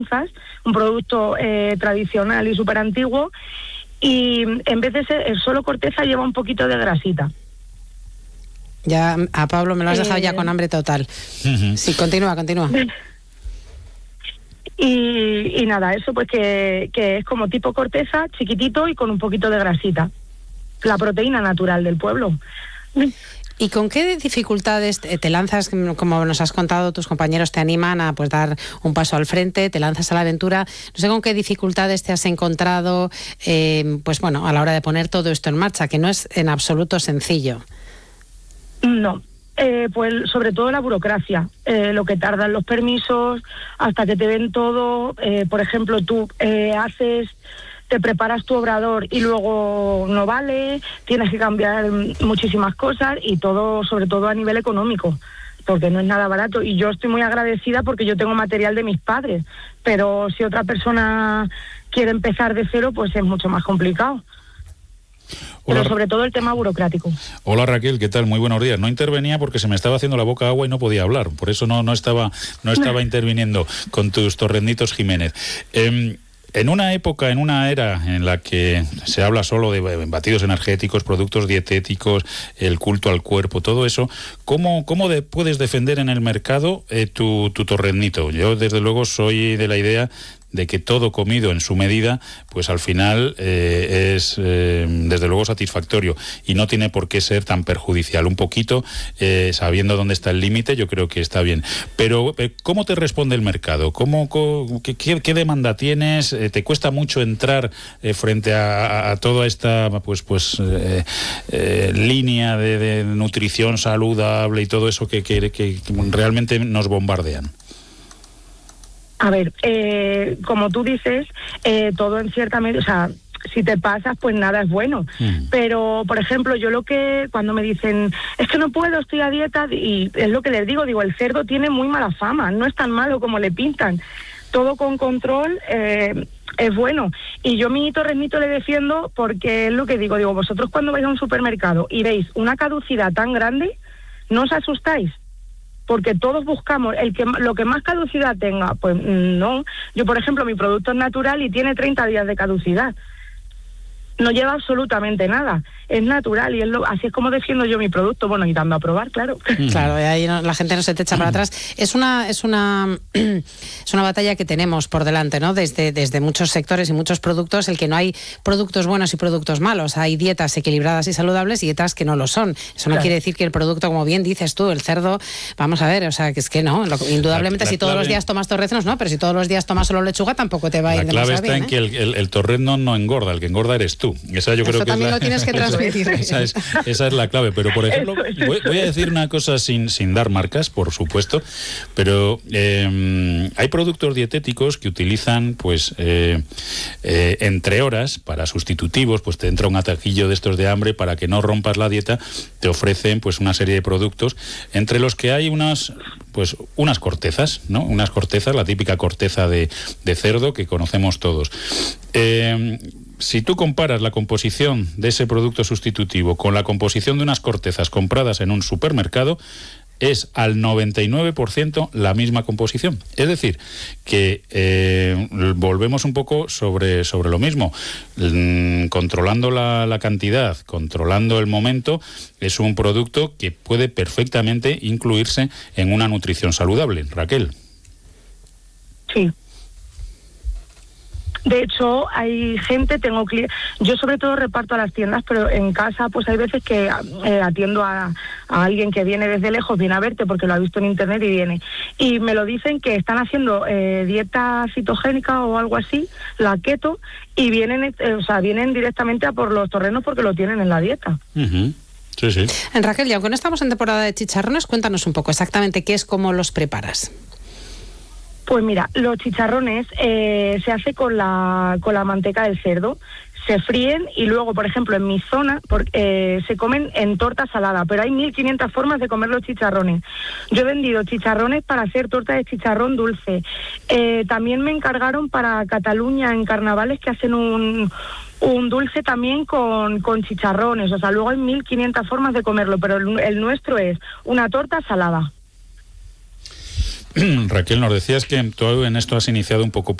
un producto tradicional y súper antiguo, y en vez de ser solo corteza lleva un poquito de grasita. Ya a Pablo me lo has dejado ya con hambre total. Sí, continúa. Y nada, eso pues que es como tipo corteza, chiquitito y con un poquito de grasita. La proteína natural del pueblo. ¿Y con qué dificultades te lanzas, como nos has contado, tus compañeros te animan a pues dar un paso al frente, te lanzas a la aventura? No sé con qué dificultades te has encontrado, pues bueno, a la hora de poner todo esto en marcha, que no es en absoluto sencillo. No, pues sobre todo la burocracia, lo que tardan los permisos, hasta que te den todo. Por ejemplo, tú te preparas tu obrador y luego no vale, tienes que cambiar muchísimas cosas, y todo, sobre todo a nivel económico, porque no es nada barato. Y yo estoy muy agradecida porque yo tengo material de mis padres, pero si otra persona quiere empezar de cero, pues es mucho más complicado. Pero sobre todo el tema burocrático. Hola Raquel, ¿qué tal? Muy buenos días. No intervenía porque se me estaba haciendo la boca agua y no podía hablar, por eso no estaba interviniendo con tus torrenditos, Jiménez. En una era en la que se habla solo de batidos energéticos, productos dietéticos, el culto al cuerpo, todo eso, ¿cómo puedes defender en el mercado tu torrendito? Yo, desde luego, soy de la idea de que todo comido en su medida, pues al final es desde luego satisfactorio y no tiene por qué ser tan perjudicial. Un poquito, sabiendo dónde está el límite, yo creo que está bien. Pero, ¿cómo te responde el mercado? ¿Qué demanda tienes? ¿Te cuesta mucho entrar frente a toda esta línea de nutrición saludable y todo eso que realmente nos bombardean? A ver, como tú dices, todo en cierta medida, o sea, si te pasas, pues nada es bueno. Pero, por ejemplo, cuando me dicen, es que no puedo, estoy a dieta, y es lo que les digo, el cerdo tiene muy mala fama, no es tan malo como le pintan. Todo con control es bueno. Y yo mi torrendito le defiendo porque es lo que digo, vosotros cuando vais a un supermercado y veis una caducidad tan grande, no os asustáis. Porque todos buscamos lo que más caducidad tenga. Pues no. Yo, por ejemplo, mi producto es natural y tiene 30 días de caducidad. No lleva absolutamente nada. Es natural y así es como defiendo yo mi producto. Bueno, y dando a probar, claro. Claro, y ahí la gente no se te echa para atrás. Es una batalla que tenemos por delante, ¿no? Desde muchos sectores y muchos productos, el que no hay productos buenos y productos malos. Hay dietas equilibradas y saludables y dietas que no lo son. Eso no quiere decir que el producto, como bien dices tú, el cerdo, vamos a ver, o sea, que es que no. Indudablemente, si todos los días tomas torreznos, no, pero si todos los días tomas solo lechuga, tampoco te va a ir demasiado bien. La clave está en que el torrezno no engorda, el que engorda eres tú. Esa yo creo que también lo tienes que transmitir. Esa es la clave. Pero, por ejemplo, voy a decir una cosa sin dar marcas, por supuesto, pero hay productos dietéticos que utilizan, pues, entre horas, para sustitutivos, pues te entra un atajillo de estos de hambre, para que no rompas la dieta, te ofrecen, pues, una serie de productos, entre los que hay unas cortezas, ¿no? Unas cortezas, la típica corteza de cerdo que conocemos todos. Si tú comparas la composición de ese producto sustitutivo con la composición de unas cortezas compradas en un supermercado, es al 99% la misma composición. Es decir, que volvemos un poco sobre lo mismo. Controlando la cantidad, controlando el momento, es un producto que puede perfectamente incluirse en una nutrición saludable. Raquel. Sí. De hecho, hay gente, yo sobre todo reparto a las tiendas, pero en casa pues hay veces que atiendo a alguien que viene desde lejos, viene a verte porque lo ha visto en internet y viene. Y me lo dicen que están haciendo dieta citogénica o algo así, la keto, y vienen directamente a por los torrenos porque lo tienen en la dieta. Uh-huh. Sí. Raquel, y aunque no estamos en temporada de chicharrones, cuéntanos un poco exactamente qué es, cómo los preparas. Pues mira, los chicharrones se hace con la manteca del cerdo, se fríen y luego, por ejemplo, en mi zona se comen en torta salada, pero hay 1500 formas de comer los chicharrones. Yo he vendido chicharrones para hacer torta de chicharrón dulce. También me encargaron para Cataluña en carnavales que hacen un dulce también con chicharrones. O sea, luego hay 1500 formas de comerlo, pero el nuestro es una torta salada. Raquel, nos decías que tú en esto has iniciado un poco